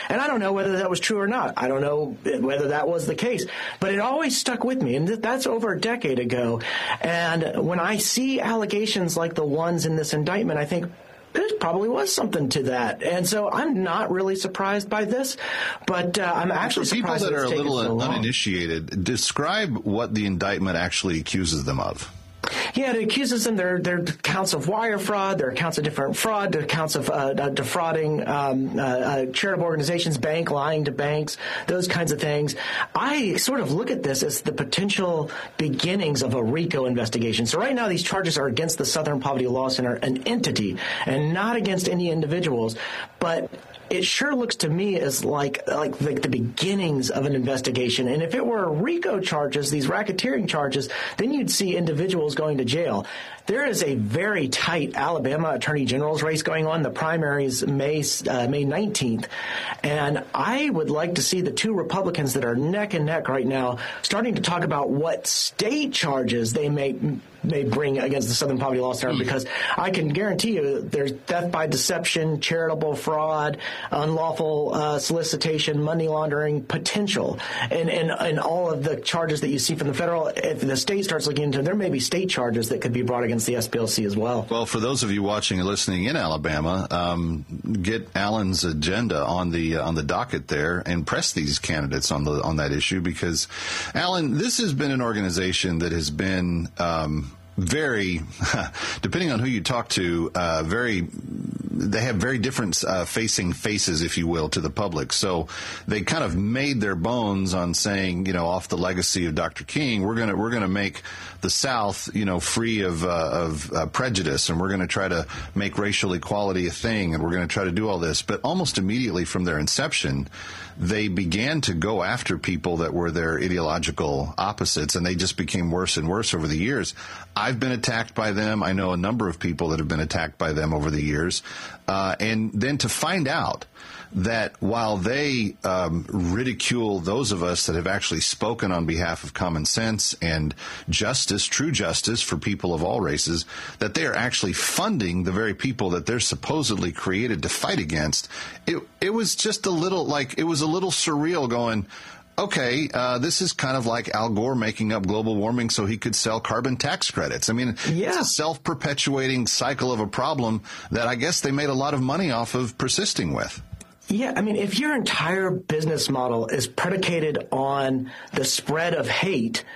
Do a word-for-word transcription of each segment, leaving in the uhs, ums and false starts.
And I don't know whether that was true or not. I don't know whether that was the case. But it always stuck with me, and that's over a decade ago. And when I see allegations like the ones in this indictment, I think, there probably was something to that. And so I'm not really surprised by this, but uh, I'm actually For people surprised that are a little so uninitiated, describe what the indictment actually accuses them of. Yeah, it accuses them. There, there are counts of wire fraud. There are counts of different fraud. There are counts of uh, uh, defrauding um, uh, uh, charitable organizations, bank lying to banks, those kinds of things. I sort of look at this as the potential beginnings of a RICO investigation. So right now, these charges are against the Southern Poverty Law Center, an entity, and not against any individuals. But it sure looks to me as like like the, the beginnings of an investigation. And if it were RICO charges, these racketeering charges, then you'd see individuals going to jail. There is a very tight Alabama Attorney General's race going on. The primary is May, uh, May nineteenth. And I would like to see the two Republicans that are neck and neck right now starting to talk about what state charges they may may bring against the Southern Poverty Law Center, because I can guarantee you there's death by deception, charitable fraud, unlawful uh, solicitation, money laundering potential, and, and and all of the charges that you see from the federal. If the state starts looking into it, there may be state charges that could be brought against the S P L C as well. Well, for those of you watching and listening in Alabama, um, get Alan's agenda on the uh, on the docket there and press these candidates on the on that issue, because, Alan, this has been an organization that has been um, very, depending on who you talk to, uh, very, they have very different uh, facing faces, if you will, to the public. So they kind of made their bones on saying, you know, off the legacy of Doctor King, we're gonna we're gonna make the South, you know, free of uh, of uh, prejudice, and we're going to try to make racial equality a thing, and we're going to try to do all this. But almost immediately from their inception, they began to go after people that were their ideological opposites, and they just became worse and worse over the years. I've been attacked by them. I know a number of people that have been attacked by them over the years. Uh, and then to find out that while they um, ridicule those of us that have actually spoken on behalf of common sense and justice, true justice for people of all races, that they are actually funding the very people that they're supposedly created to fight against, it, it was just a little like, it was a little surreal going, okay, uh, this is kind of like Al Gore making up global warming so he could sell carbon tax credits. I mean, yeah. It's a self-perpetuating cycle of a problem that I guess they made a lot of money off of persisting with. Yeah, I mean, if your entire business model is predicated on the spread of hate,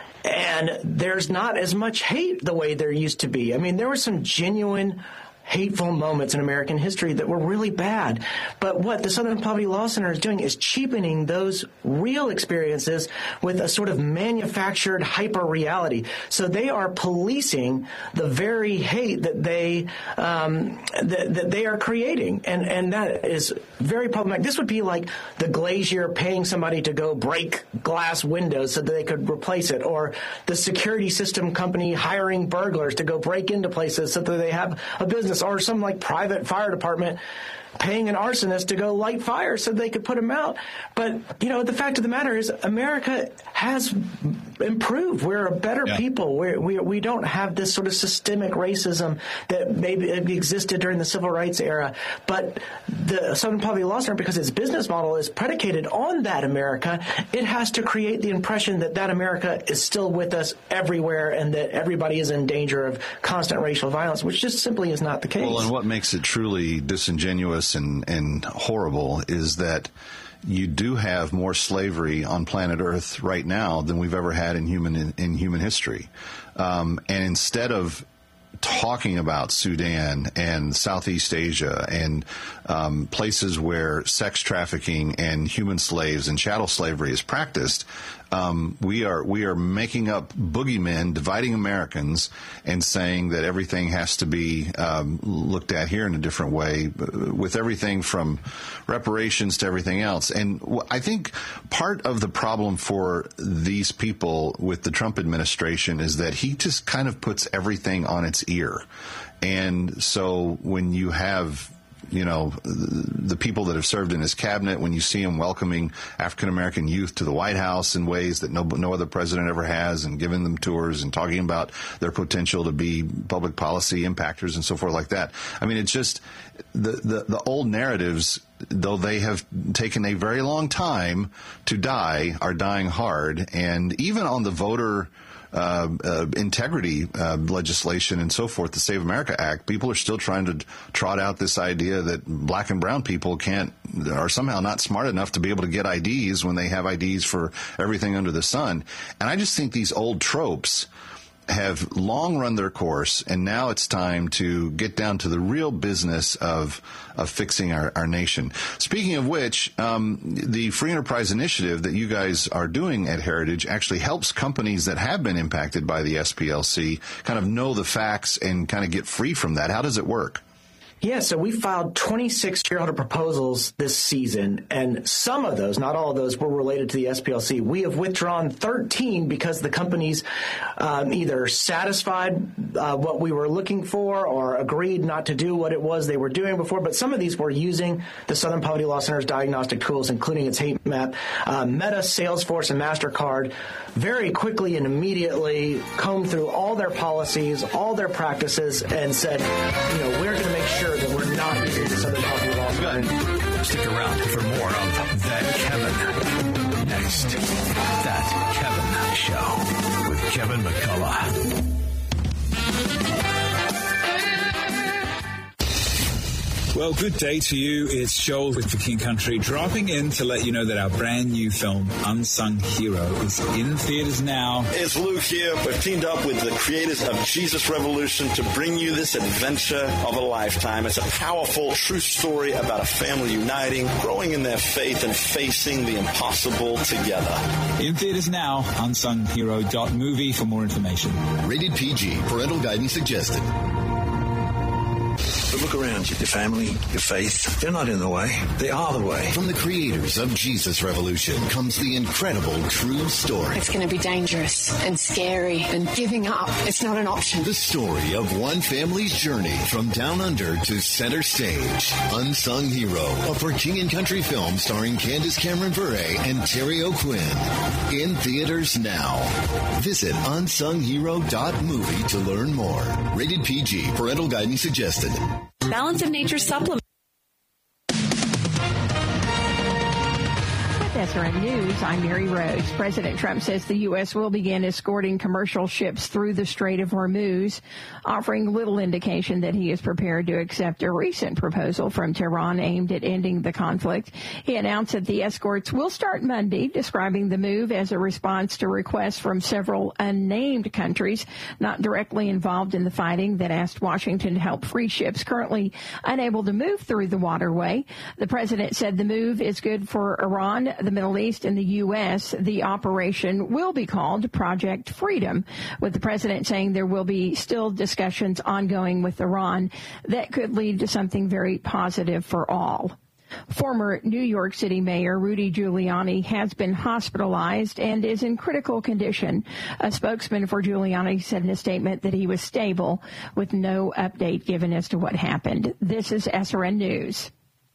and there's not as much hate the way there used to be. I mean, there were some genuine hateful moments in American history that were really bad. But what the Southern Poverty Law Center is doing is cheapening those real experiences with a sort of manufactured hyper reality. So they are policing the very hate that they um, that, that they are creating, and and that is very problematic. This would be like the Glacier paying somebody to go break glass windows so that they could replace it, or the security system company hiring burglars to go break into places so that they have a business, or some like private fire department paying an arsonist to go light fires so they could put them out. But, you know, the fact of the matter is America has improved. We're a better yeah. people. We're, we we don't have this sort of systemic racism that maybe existed during the civil rights era. But the Southern Poverty Law Center, because its business model is predicated on that America, it has to create the impression that that America is still with us everywhere and that everybody is in danger of constant racial violence, which just simply is not the case. Well, and what makes it truly disingenuous and, and horrible is that you do have more slavery on planet Earth right now than we've ever had in human in, in human history. Um, and instead of talking about Sudan and Southeast Asia and um, places where sex trafficking and human slaves and chattel slavery is practiced, um, we are we are making up boogeymen, dividing Americans, and saying that everything has to be um, looked at here in a different way, with everything from reparations to everything else. And I think part of the problem for these people with the Trump administration is that he just kind of puts everything on its ear. And so when you have, you know, the people that have served in his cabinet, when you see him welcoming African-American youth to the White House in ways that no, no other president ever has, and giving them tours and talking about their potential to be public policy impactors and so forth like that. I mean, it's just the, the, the old narratives though they have taken a very long time to die, are dying hard. And even on the voter Uh, uh, integrity uh, legislation and so forth, the Save America Act, people are still trying to trot out this idea that black and brown people can't, are somehow not smart enough to be able to get I Ds when they have I Ds for everything under the sun. And I just think these old tropes have long run their course, and now it's time to get down to the real business of of fixing our, our nation. Speaking of which, um, the Free Enterprise Initiative that you guys are doing at Heritage actually helps companies that have been impacted by the S P L C kind of know the facts and kind of get free from that. How does it work? Yeah, so we filed twenty-six shareholder proposals this season, and some of those, not all of those, were related to the S P L C. We have withdrawn thirteen because the companies um, either satisfied uh, what we were looking for or agreed not to do what it was they were doing before. But some of these were using the Southern Poverty Law Center's diagnostic tools, including its hate map, uh, Meta, Salesforce, and MasterCard, very quickly and immediately combed through all their policies, all their practices, and said, you know, we're going to make sure that we're not using the Southern Poverty Law Center. Stick around for more of That Kevin. Next, That Kevin Show with Kevin McCullough. Well, good day to you. It's Joel with The King Country, dropping in to let you know that our brand new film, Unsung Hero, is in theaters now. It's Luke here. We've teamed up with the creators of Jesus Revolution to bring you this adventure of a lifetime. It's a powerful, true story about a family uniting, growing in their faith, and facing the impossible together. In theaters now, unsung hero dot movie for more information. Rated P G. Parental guidance suggested. But look around you. Your family, your faith, they're not in the way. They are the way. From the creators of Jesus Revolution comes the incredible true story. It's going to be dangerous and scary, and giving up, it's not an option. The story of one family's journey from down under to center stage. Unsung Hero, a For King and Country film starring Candace Cameron Bure and Terry O'Quinn. In theaters now. Visit unsung hero dot movie to learn more. Rated P G. Parental guidance suggested. Balance of Nature supplement. S R N News, I'm Mary Rose. President Trump says the U S will begin escorting commercial ships through the Strait of Hormuz, offering little indication that he is prepared to accept a recent proposal from Tehran aimed at ending the conflict. He announced that the escorts will start Monday, describing the move as a response to requests from several unnamed countries not directly involved in the fighting that asked Washington to help free ships currently unable to move through the waterway. The president said the move is good for Iran, the Middle East, and the U S. The operation will be called Project Freedom, with the president saying there will be still discussions ongoing with Iran that could lead to something very positive for all. Former New York City Mayor Rudy Giuliani has been hospitalized and is in critical condition. A spokesman for Giuliani said in a statement that he was stable, with no update given as to what happened. This is S R N News.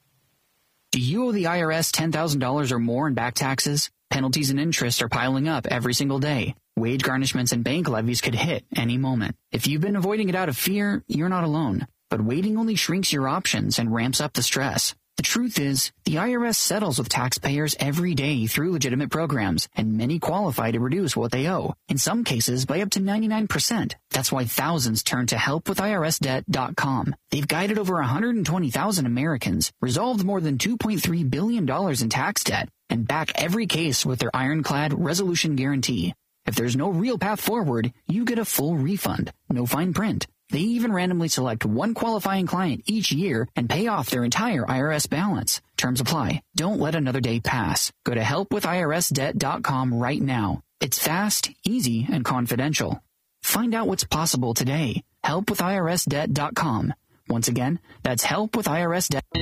Do you owe the I R S ten thousand dollars or more in back taxes? Penalties and interest are piling up every single day. Wage garnishments and bank levies could hit any moment. If you've been avoiding it out of fear, you're not alone. But waiting only shrinks your options and ramps up the stress. The truth is, the I R S settles with taxpayers every day through legitimate programs, and many qualify to reduce what they owe, in some cases by up to ninety-nine percent. That's why thousands turn to help with I R S debt dot com. They've guided over one hundred twenty thousand Americans, resolved more than two point three billion dollars in tax debt, and back every case with their ironclad resolution guarantee. If there's no real path forward, you get a full refund, no fine print. They even randomly select one qualifying client each year and pay off their entire I R S balance. Terms apply. Don't let another day pass. Go to help with I R S debt dot com right now. It's fast, easy, and confidential. Find out what's possible today. help with I R S debt dot com. Once again, that's help with I R S debt.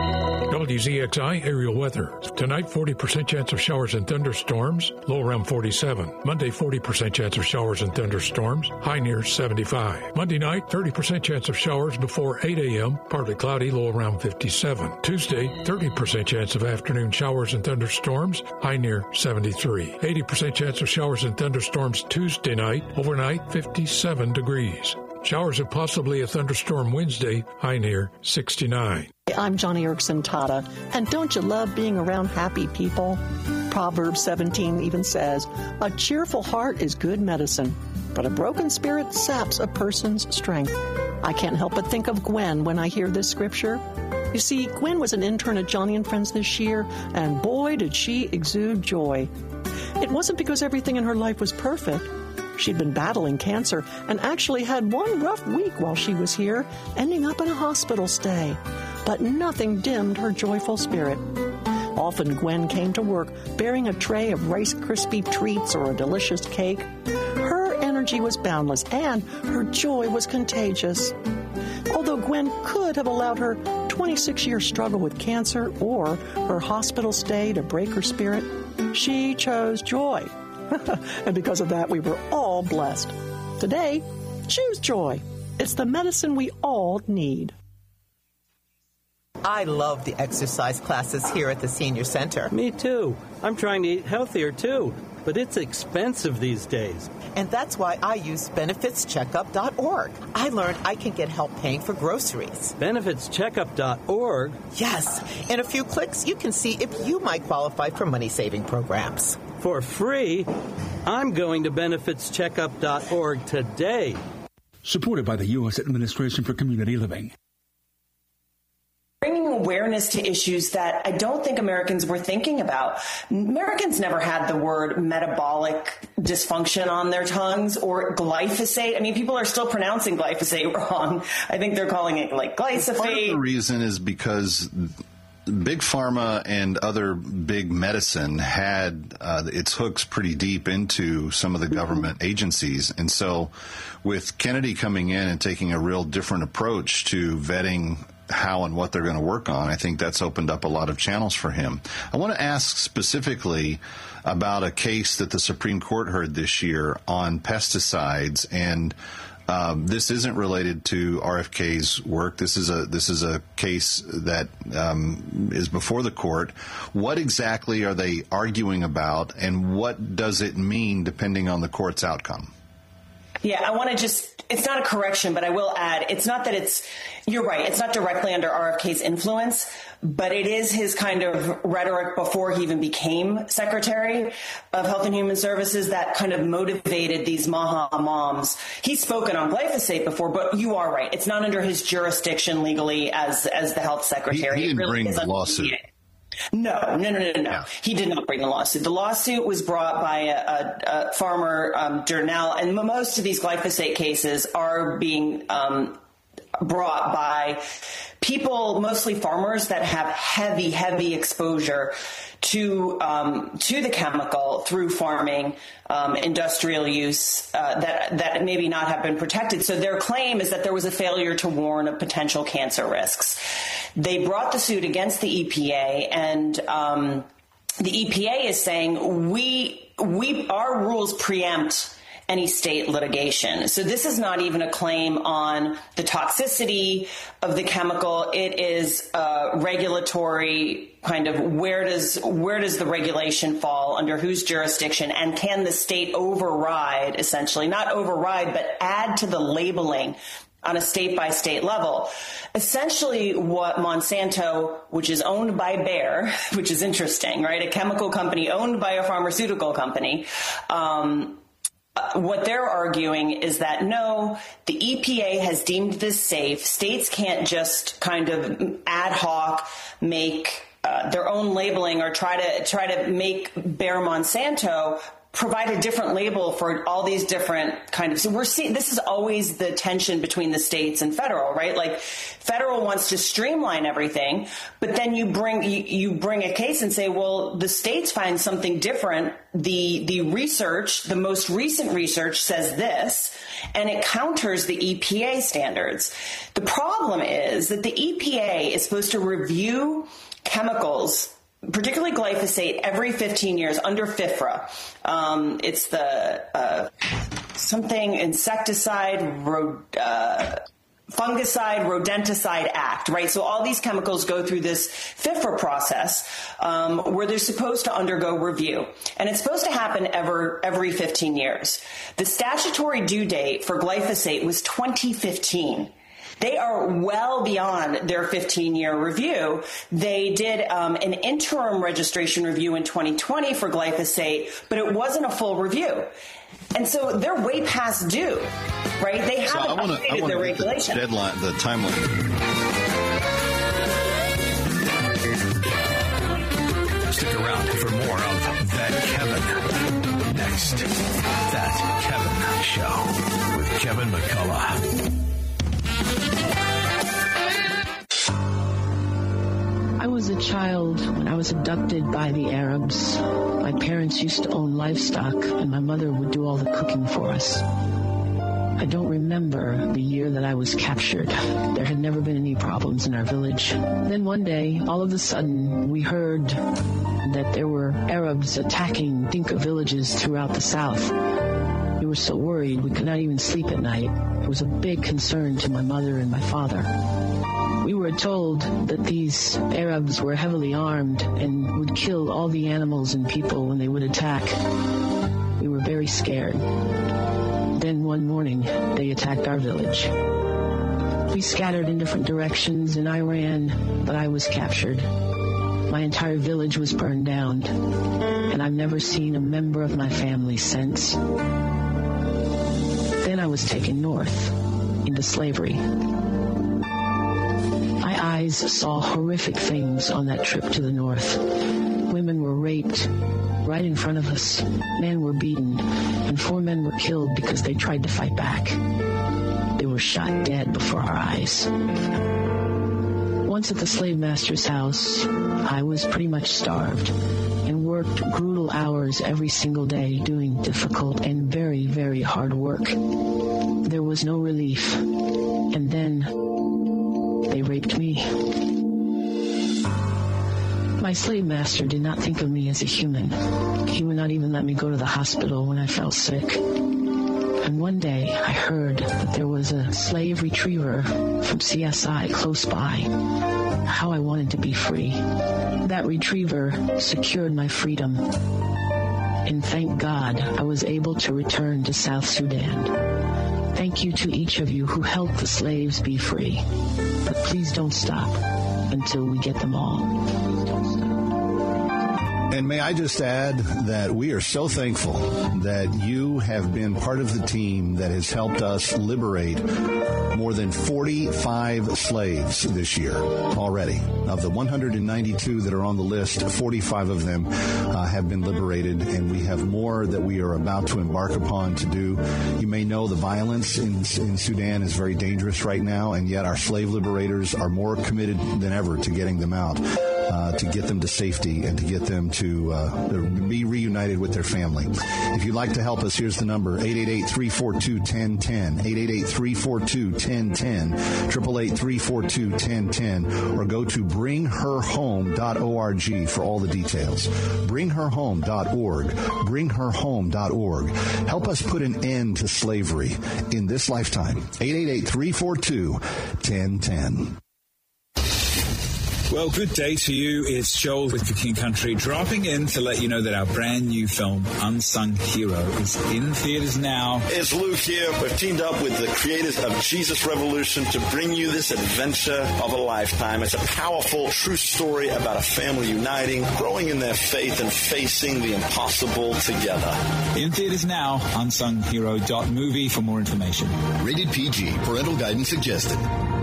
W Z X I aerial weather. Tonight, forty percent chance of showers and thunderstorms, low around forty-seven. Monday, forty percent chance of showers and thunderstorms, high near seventy-five. Monday night, thirty percent chance of showers before eight a.m., partly cloudy, low around fifty-seven. Tuesday, thirty percent chance of afternoon showers and thunderstorms, high near seventy-three. eighty percent chance of showers and thunderstorms Tuesday night, overnight fifty-seven degrees. Showers and possibly a thunderstorm Wednesday, high near sixty-nine. I'm Johnny Erickson Tata, and don't you love being around happy people? Proverbs seventeen even says, a cheerful heart is good medicine, but a broken spirit saps a person's strength. I can't help but think of Gwen when I hear this scripture. You see, Gwen was an intern at Johnny and Friends this year, and boy, did she exude joy. It wasn't because everything in her life was perfect. She'd been battling cancer and actually had one rough week while she was here, ending up in a hospital stay. But nothing dimmed her joyful spirit. Often Gwen came to work bearing a tray of Rice Krispie treats or a delicious cake. Her energy was boundless and her joy was contagious. Although Gwen could have allowed her twenty-six-year struggle with cancer or her hospital stay to break her spirit, she chose joy. And because of that, we were all blessed. Today, choose joy. It's the medicine we all need. I love the exercise classes here at the Senior Center. Me too. I'm trying to eat healthier too, but it's expensive these days. And that's why I use benefits checkup dot org. I learned I can get help paying for groceries. benefits checkup dot org? Yes. In a few clicks, you can see if you might qualify for money-saving programs. For free? I'm going to benefits checkup dot org today. Supported by the U S Administration for Community Living. Bringing awareness to issues that I don't think Americans were thinking about. Americans never had the word metabolic dysfunction on their tongues or glyphosate. I mean, people are still pronouncing glyphosate wrong. I think they're calling it like glyphosate. Part of the reason is because Big Pharma and other big medicine had uh, its hooks pretty deep into some of the government agencies. And so with Kennedy coming in and taking a real different approach to vetting how and what they're going to work on, I think that's opened up a lot of channels for him. I want to ask specifically about a case that the Supreme Court heard this year on pesticides, and um, this isn't related to R F K's work. This is a this is a case that um, is before the court. What exactly are they arguing about, and what does it mean depending on the court's outcome? Yeah, I want to just, it's not a correction, but I will add, it's not that it's, you're right, it's not directly under R F K's influence, but it is his kind of rhetoric before he even became Secretary of Health and Human Services that kind of motivated these Maha moms. He's spoken on glyphosate before, but you are right. It's not under his jurisdiction legally as as the health secretary. He, he didn't it really bring the lawsuit. No, no, no, no, no. Yeah. He did not bring the lawsuit. The lawsuit was brought by a, a, a farmer, um, Durnell, and most of these glyphosate cases are being um, brought by people, mostly farmers, that have heavy, heavy exposure to um, to the chemical through farming, um, industrial use, uh, that that maybe not have been protected. So their claim is that there was a failure to warn of potential cancer risks. They brought the suit against the E P A, and um, the E P A is saying we we our rules preempt any state litigation. So this is not even a claim on the toxicity of the chemical. It is a regulatory kind of where does where does the regulation fall, under whose jurisdiction, and can the state override, essentially, not override, but add to the labeling on a state-by-state level. Essentially what Monsanto, which is owned by Bayer, which is interesting, right? A chemical company owned by a pharmaceutical company, um, what they're arguing is that, no, the E P A has deemed this safe. States can't just kind of ad hoc make uh, their own labeling or try to try to make Bayer Monsanto provide a different label for all these different kind of, so we're seeing, this is always the tension between the states and federal, right? Like federal wants to streamline everything, but then you bring, you, you bring a case and say, well, the states find something different. The, the research, the most recent research says this, and it counters the E P A standards. The problem is that the E P A is supposed to review chemicals, particularly glyphosate, every fifteen years under FIFRA. Um, it's the uh, something insecticide, ro- uh, Fungicide Rodenticide Act, right? So all these chemicals go through this FIFA process um, where they're supposed to undergo review. And it's supposed to happen ever, every fifteen years. The statutory due date for glyphosate was twenty fifteen. They are well beyond their fifteen-year review. They did um, an interim registration review in twenty twenty for glyphosate, but it wasn't a full review. And so they're way past due, right? They haven't so wanna, updated their regulation. The deadline, the timeline. Stick around for more of That Kevin. Next, That Kevin Show with Kevin McCullough. I was a child when I was abducted by the Arabs. My parents used to own livestock, and my mother would do all the cooking for us. I don't remember the year that I was captured. There had never been any problems in our village. Then one day, all of a sudden, we heard that there were Arabs attacking Dinka villages throughout the south. We were so worried we could not even sleep at night. It was a big concern to my mother and my father. We were told that these Arabs were heavily armed and would kill all the animals and people when they would attack. We were very scared. Then one morning, they attacked our village. We scattered in different directions and I ran, but I was captured. My entire village was burned down, and I've never seen a member of my family since. Then I was taken north, into slavery. My eyes saw horrific things on that trip to the north. Women were raped right in front of us. Men were beaten, and four men were killed because they tried to fight back. They were shot dead before our eyes. Once at the slave master's house, I was pretty much starved and worked brutal hours every single day doing difficult and very, very hard work. There was no relief. And then they raped me. My slave master did not think of me as a human. He would not even let me go to the hospital when I felt sick. And one day I heard that there was a slave retriever from C S I close by. How I wanted to be free. That retriever secured my freedom. And thank God I was able to return to South Sudan. Thank you to each of you who helped the slaves be free. But please don't stop until we get them all. And may I just add that we are so thankful that you have been part of the team that has helped us liberate more than forty-five slaves this year already. Of the one hundred ninety-two that are on the list, forty-five of them uh, have been liberated, and we have more that we are about to embark upon to do. You may know the violence in, in Sudan is very dangerous right now, and yet our slave liberators are more committed than ever to getting them out. Uh, to get them to safety and to get them to uh, be reunited with their family. If you'd like to help us, here's the number, eight eight eight, three four two, one zero one zero, eight eight eight, three four two, one zero one zero, eight eight eight, three four two, one zero one zero, or go to bring her home dot org for all the details. bring her home dot org, bring her home dot org. Help us put an end to slavery in this lifetime. eight eight eight, three four two, one zero one zero. Well, good day to you. It's Joel with the King Country dropping in to let you know that our brand new film, Unsung Hero, is in theaters now. It's Luke here. We've teamed up with the creators of Jesus Revolution to bring you this adventure of a lifetime. It's a powerful, true story about a family uniting, growing in their faith, and facing the impossible together. In theaters now, unsung hero dot movie for more information. Rated P G. Parental guidance suggested.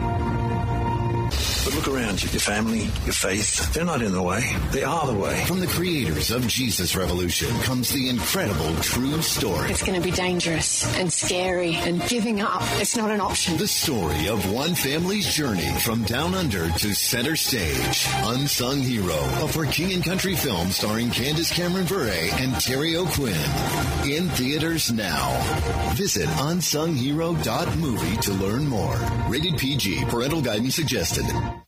But look around you. Your family, your faith, they're not in the way. They are the way. From the creators of Jesus Revolution comes the incredible true story. It's going to be dangerous and scary, and giving up, it's not an option. The story of one family's journey from down under to center stage. Unsung Hero, a For King and Country film starring Candace Cameron Bure and Terry O'Quinn. In theaters now. Visit unsung hero dot movie to learn more. Rated P G. Parental guidance suggested.